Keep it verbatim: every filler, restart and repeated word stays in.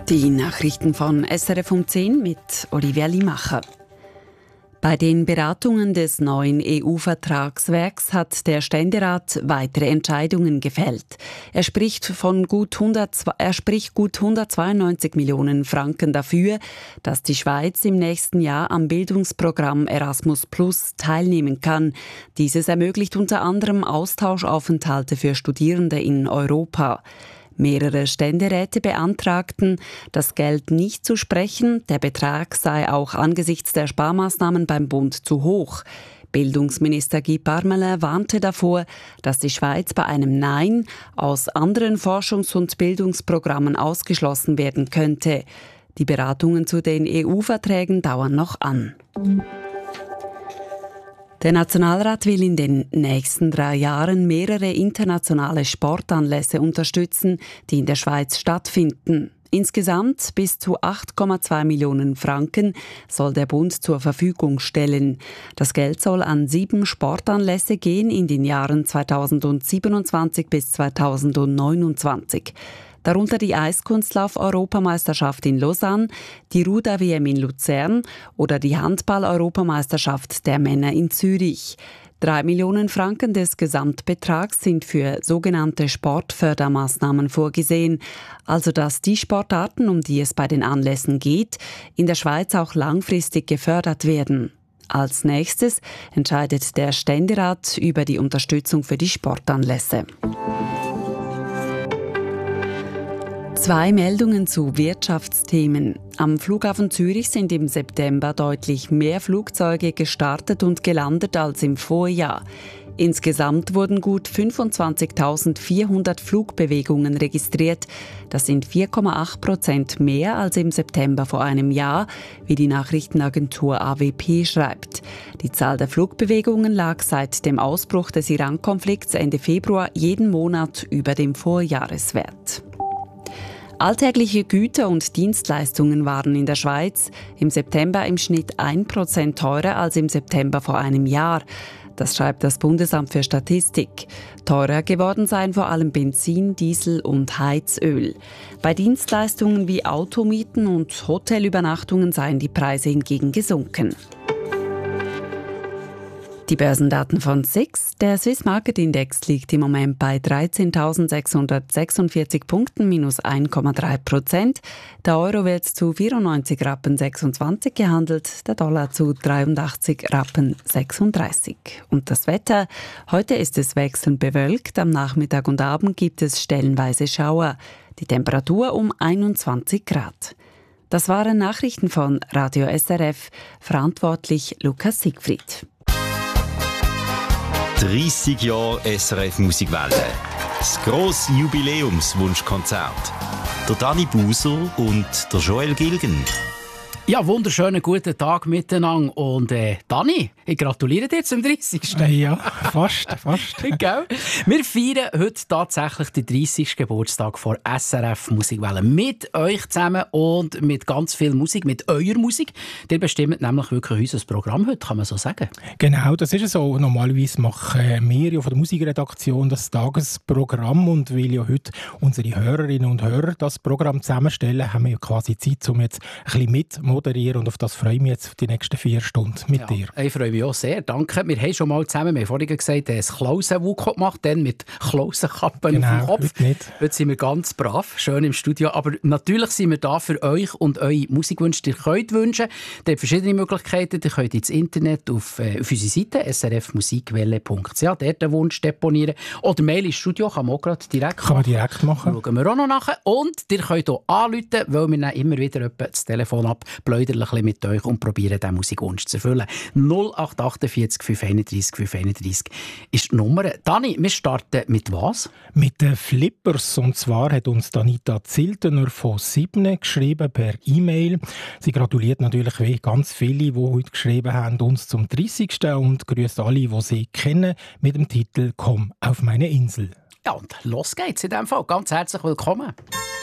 Die Nachrichten von S R F um zehn mit Olivia Limacher. Bei den Beratungen des neuen E U-Vertragswerks hat der Ständerat weitere Entscheidungen gefällt. Er spricht von gut hundert, er spricht gut hundertzweiundneunzig Millionen Franken dafür, dass die Schweiz im nächsten Jahr am Bildungsprogramm Erasmus Plus teilnehmen kann. Dieses ermöglicht unter anderem Austauschaufenthalte für Studierende in Europa. Mehrere Ständeräte beantragten, das Geld nicht zu sprechen. Der Betrag sei auch angesichts der Sparmaßnahmen beim Bund zu hoch. Bildungsminister Guy Parmelin warnte davor, dass die Schweiz bei einem Nein aus anderen Forschungs- und Bildungsprogrammen ausgeschlossen werden könnte. Die Beratungen zu den E U-Verträgen dauern noch an. Der Nationalrat will in den nächsten drei Jahren mehrere internationale Sportanlässe unterstützen, die in der Schweiz stattfinden. Insgesamt bis zu acht Komma zwei Millionen Franken soll der Bund zur Verfügung stellen. Das Geld soll an sieben Sportanlässe gehen in den Jahren zweitausendsiebenundzwanzig bis zweitausendneunundzwanzig. Darunter die Eiskunstlauf-Europameisterschaft in Lausanne, die Ruder-W M in Luzern oder die Handball-Europameisterschaft der Männer in Zürich. Drei Millionen Franken des Gesamtbetrags sind für sogenannte Sportfördermaßnahmen vorgesehen, also dass die Sportarten, um die es bei den Anlässen geht, in der Schweiz auch langfristig gefördert werden. Als nächstes entscheidet der Ständerat über die Unterstützung für die Sportanlässe. Zwei Meldungen zu Wirtschaftsthemen. Am Flughafen Zürich sind im September deutlich mehr Flugzeuge gestartet und gelandet als im Vorjahr. Insgesamt wurden gut fünfundzwanzigtausendvierhundert Flugbewegungen registriert. Das sind vier Komma acht Prozent mehr als im September vor einem Jahr, wie die Nachrichtenagentur A W P schreibt. Die Zahl der Flugbewegungen lag seit dem Ausbruch des Iran-Konflikts Ende Februar jeden Monat über dem Vorjahreswert. Alltägliche Güter und Dienstleistungen waren in der Schweiz im September im Schnitt ein Prozent teurer als im September vor einem Jahr. Das schreibt das Bundesamt für Statistik. Teurer geworden seien vor allem Benzin, Diesel und Heizöl. Bei Dienstleistungen wie Automieten und Hotelübernachtungen seien die Preise hingegen gesunken. Die Börsendaten von S I X. Der Swiss Market Index liegt im Moment bei dreizehntausendsechshundertsechsundvierzig Punkten, minus eins Komma drei Prozent. Der Euro wird zu vierundneunzig Rappen sechsundzwanzig gehandelt, der Dollar zu dreiundachtzig Rappen sechsunddreißig. Und das Wetter? Heute ist es wechselnd bewölkt, am Nachmittag und Abend gibt es stellenweise Schauer. Die Temperatur um einundzwanzig Grad. Das waren Nachrichten von Radio S R F, verantwortlich Lukas Siegfried. dreissig Jahre S R F Musikwelle. Das grosse Jubiläumswunschkonzert. Der Dani Buser und der Joel Gilgen. Ja, wunderschönen guten Tag miteinander. Und äh, Dani, ich gratuliere dir zum dreißigsten Äh, ja, fast, fast. Gell? Wir feiern heute tatsächlich den dreißigsten Geburtstag von S R F Musikwelle. Mit euch zusammen und mit ganz viel Musik, mit eurer Musik. Ihr bestimmt nämlich wirklich unser Programm heute, kann man so sagen. Genau, das ist es so. Normalerweise machen wir ja von der Musikredaktion das Tagesprogramm. Und weil ja heute unsere Hörerinnen und Hörer das Programm zusammenstellen, haben wir ja quasi Zeit, um jetzt ein bisschen mit moderieren, und auf das freue ich mich jetzt auf die nächsten vier Stunden mit ja, dir. Ich freue mich auch sehr, danke. Wir haben schon mal zusammen, wir haben vorhin gesagt, ein Klausen-Wuko gemacht, dann mit Klausenkappen genau, auf dem Kopf. Heute nicht. Heute sind wir ganz brav, schön im Studio, aber natürlich sind wir da für euch und eure Musikwünsche, die ihr könnt wünschen. Ihr habt verschiedene Möglichkeiten, ihr könnt ins Internet auf, äh, auf unsere Seite s r f musikwelle punkt c h dort den Wunsch deponieren. Oder Mail ins Studio, kann man auch gerade direkt Kann man direkt machen. Schauen wir auch noch nachher. Und ihr könnt auch anrufen, weil wir nehmen immer wieder das Telefon ab, plaudern ein bisschen mit euch und probieren, diesen Musikwunsch zu erfüllen. null acht achtundvierzig fünf einunddreissig fünf einunddreissig ist die Nummer. Dani, wir starten mit was? Mit den Flippers. Und zwar hat uns Anita Ziltener von Sibne geschrieben per E-Mail. Sie gratuliert natürlich wie ganz viele, die heute geschrieben haben, uns zum dreißigsten und grüßt alle, die sie kennen, mit dem Titel «Komm auf meine Insel». Ja, und los geht's in diesem Fall. Ganz herzlich willkommen.